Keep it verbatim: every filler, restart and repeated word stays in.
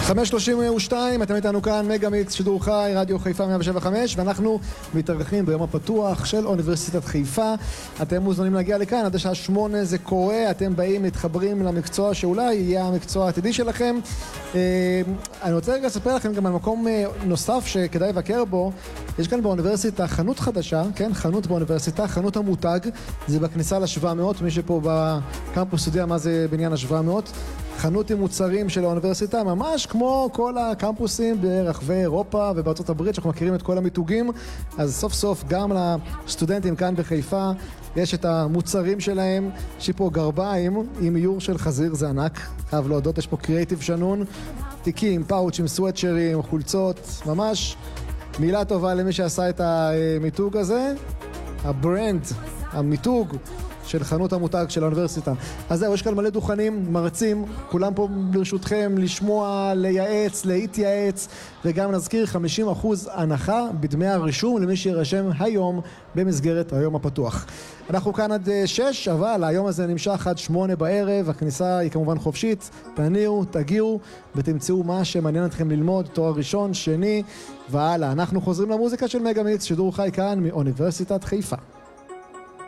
חמש שלושים ושתיים, אתם איתנו כאן, מגה מיקס, שידור חי, רדיו חיפה מאה שבע חמש, ואנחנו מתארחים ביום הפתוח של אוניברסיטת חיפה. אתם מוזמנים להגיע לכאן, עד השעה שמונה זה קורה, אתם באים, מתחברים למקצוע שאולי יהיה המקצוע העתידי שלכם. אני רוצה רגע לספר לכם גם על מקום נוסף שכדאי לבקר בו. יש כאן באוניברסיטה חנות חדשה, כן? חנות באוניברסיטה, חנות המותג, זה בכניסה ל-שבע מאות, מי שפה בקמפוס יודע מה זה בניין ה-שבע מאות. חנות עם מוצרים של האוניברסיטה, ממש כמו כל הקמפוסים ברחבי אירופה ובארצות הברית, שאנחנו מכירים את כל המיתוגים. אז סוף סוף גם לסטודנטים כאן בחיפה יש את המוצרים שלהם. יש פה גרביים עם איור של חזיר, זה ענק, חייב להודות, יש פה קריאיטיב שנון, תיקים, פאוצ'ים, סוואטשרים, חולצות, ממש מילה טובה למי שעשה את המיתוג הזה, הברנד, המיתוג של חנות המותג של האוניברסיטה. אז זהו, יש כאן מלא דוכנים, מרצים, כולם פה ברשותכם לשמוע, לייעץ, להתייעץ, וגם נזכיר חמישים אחוז הנחה בדמי הרישום למי שירשם היום במסגרת היום הפתוח. אנחנו כאן עד שש, אבל היום הזה נמשך עד שמונה בערב, הכניסה היא כמובן חופשית, תניעו, תגיעו ותמצאו מה שמעניין אתכם ללמוד, תואר ראשון, שני והלאה. אנחנו חוזרים למוזיקה של מגה מיקס, שידור חי כאן מאוניברסיטת חיפה.